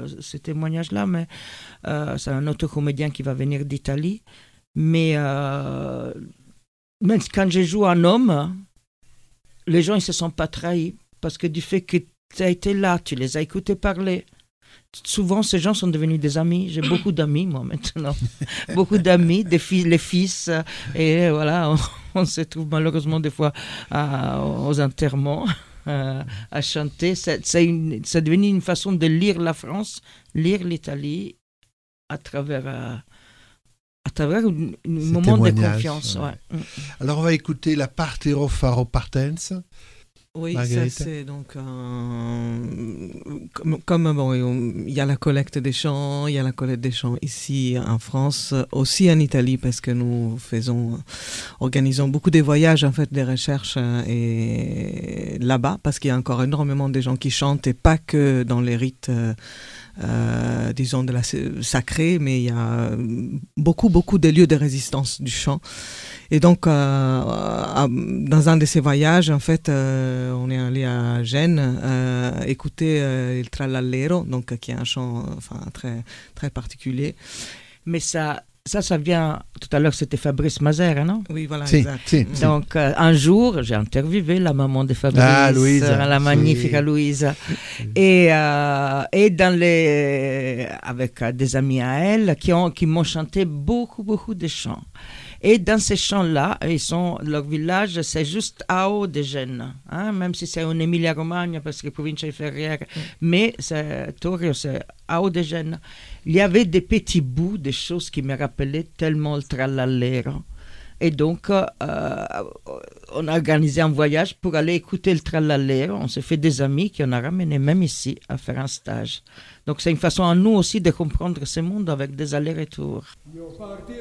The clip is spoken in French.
ce témoignage-là, mais c'est un autre comédien qui va venir d'Italie. Mais même quand je joue un homme, les gens ne se sentent pas trahis parce que du fait que tu as été là, tu les as écoutés parler. Souvent, ces gens sont devenus des amis. J'ai beaucoup d'amis, moi, maintenant. Beaucoup d'amis, les fils. Et voilà, on se trouve malheureusement des fois aux enterrements à chanter. C'est devenu une façon de lire la France, lire l'Italie à travers un moment de confiance. Ouais. Ouais. Alors, on va écouter la Partero Faro Partenza. Oui, Marguerite. ça c'est donc comme bon, il y a la collecte des chants, il y a la collecte des chants ici en France, aussi en Italie parce que nous organisons beaucoup de voyages en fait, des recherches et là-bas parce qu'il y a encore énormément de gens qui chantent et pas que dans les rites. Disons de la sacrée, mais il y a beaucoup de lieux de résistance du chant. Et donc, dans un de ces voyages, en fait, on est allé à Gênes écouter il Trallallero, donc qui est un chant très, très particulier. Mais ça vient, tout à l'heure c'était Fabrice Mazère, non? Oui, voilà, Si, exact. si. Donc un jour, j'ai interviewé la maman de Fabrice, Louisa. la magnifique Louisa, et avec des amis à elle qui m'ont chanté beaucoup de chants. Et dans ces chants-là, leur village, c'est juste à haut de Gênes, hein, même si c'est en Emilia-Romagna, parce que provincia di Ferrière, mais Torio, c'est à haut de Gênes. Il y avait des petits bouts, des choses qui me rappelaient tellement le Trallallero. Et donc, on a organisé un voyage pour aller écouter le Trallallero. On s'est fait des amis qu'on a ramenés même ici à faire un stage. Donc, c'est une façon à nous aussi de comprendre ce monde avec des allers-retours. Io partirò